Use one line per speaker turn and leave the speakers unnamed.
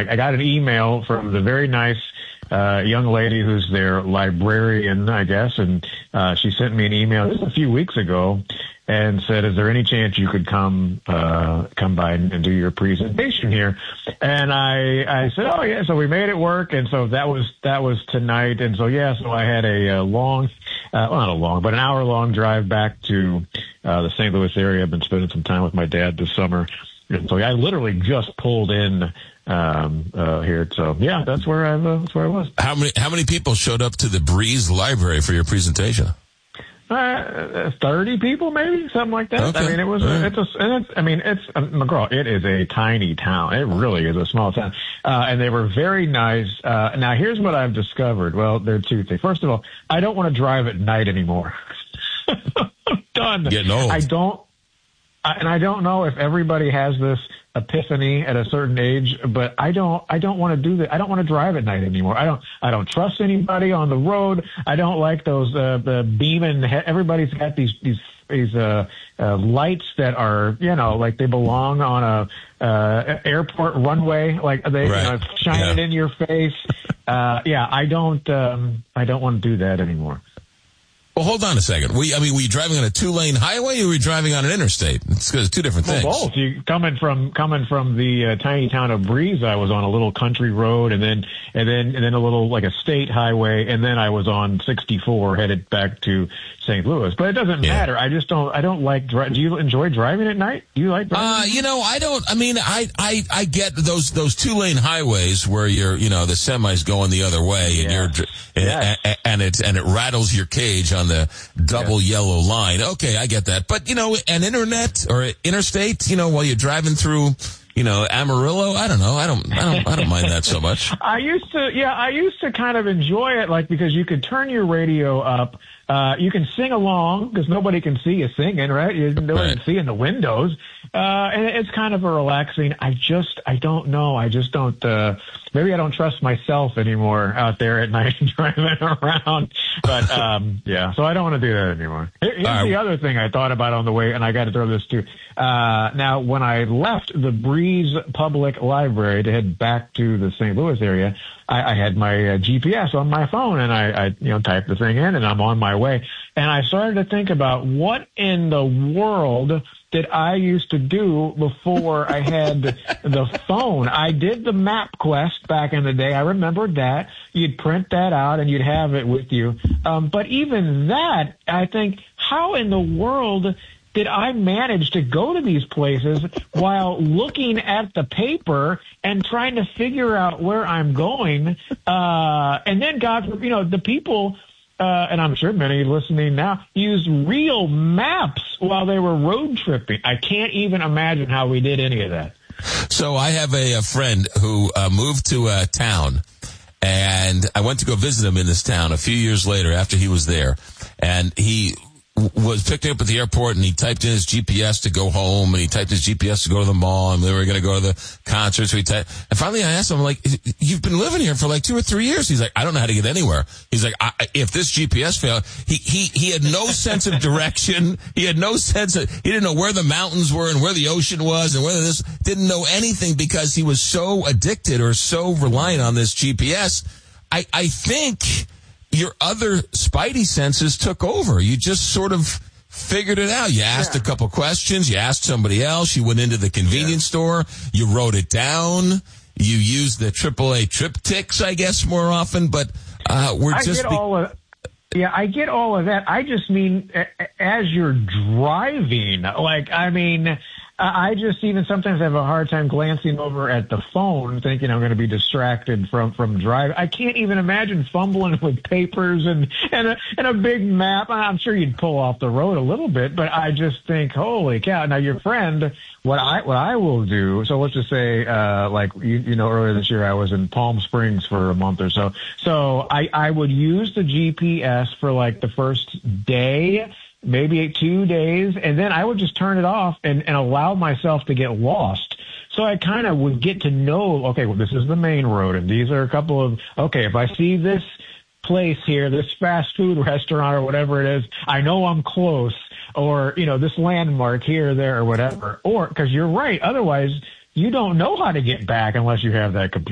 I got an email from the very nice young lady who's their librarian, I guess, and she sent me an email just a few weeks ago and said, "Is there any chance you could come by and do your presentation here?" And I said, "Oh yeah." So we made it work, and so that was tonight. And so so I had a long, not a long, but an hour-long drive back to the St. Louis area. I've been spending some time with my dad this summer, and so I literally just pulled in here. So that's where I was.
How many people showed up to the Breeze Library for your presentation?
30 people, maybe something like that.
Okay.
I mean, it was. McGraw. It is a tiny town. It really is a small town, and they were very nice. Now, here's what I've discovered. Well, there are two things. First of all, I don't want to drive at night anymore. I'm done.
Getting old.
I don't know if everybody has this epiphany at a certain age, but I don't want to do that. I don't want to drive at night anymore. I don't trust anybody on the road. I don't like those the beaming. Everybody's got these lights that are like they belong on a airport runway, like they shine it in your face. I don't want to do that anymore.
Well, hold on a second. Were you driving on a 2-lane highway, or were you driving on an interstate? It's two different things.
Both. You coming from the tiny town of Breeze, I was on a little country road, and then a little like a state highway, and then I was on 64 headed back to St. Louis. But it doesn't matter. I don't like. Do you enjoy driving at night? Do you like driving?
I don't. I mean, I get those 2-lane highways where the semi's going the other way, and it rattles your cage on the double yellow line. Okay, I get that. But, an internet or interstate, while you're driving through, Amarillo, I don't know. I don't mind that so much.
I used to kind of enjoy it, because you could turn your radio up. You can sing along because nobody can see you singing, right? Nobody can see in the windows. And it's kind of a relaxing. I don't know. I just don't, maybe I don't trust myself anymore out there at night driving around. But, so I don't want to do that anymore. Here's the other thing I thought about on the way, and I got to throw this too. Now, when I left the Breeze Public Library to head back to the St. Louis area, I had my GPS on my phone, and I typed the thing in, and I'm on my way. And I started to think about what in the world did I used to do before I had the phone. I did the MapQuest back in the day. I remembered that. You'd print that out, and you'd have it with you. But even that, I think, how in the world did I manage to go to these places while looking at the paper and trying to figure out where I'm going? And then, the people, and I'm sure many listening now, used real maps while they were road tripping. I can't even imagine how we did any of that.
So I have a friend who moved to a town, and I went to go visit him in this town a few years later after he was there, and he was picked up at the airport, and he typed in his GPS to go home, and he typed his GPS to go to the mall, and they were going to go to the concert. So and finally I asked him, you've been living here for 2 or 3 years. He's like, I don't know how to get anywhere. He's like, if this GPS failed, he had no sense of direction. He had no sense he didn't know where the mountains were and where the ocean was and whether didn't know anything because he was so addicted or so reliant on this GPS. I think your other spidey senses took over. You just sort of figured it out. You asked a couple questions. You asked somebody else. You went into the convenience store. You wrote it down. You used the AAA triptychs, I guess, more often. But I get all of that. I just mean as you're driving. I just even sometimes have a hard time glancing over at the phone thinking I'm going to be distracted from driving. I can't even imagine fumbling with papers and a big map. I'm sure you'd pull off the road a little bit, but I just think, holy cow. Now your friend, what I will do, so let's just say, earlier this year I was in Palm Springs for a month or so. So I would use the GPS for the first day, maybe 2 days, and then I would just turn it off and allow myself to get lost. So I kind of would get to know, okay, well, this is the main road, and these are a couple of, okay, if I see this place here, this fast food restaurant or whatever it is, I know I'm close, or, this landmark here, there, or whatever. Or, because you're right, otherwise you don't know how to get back unless you have that computer.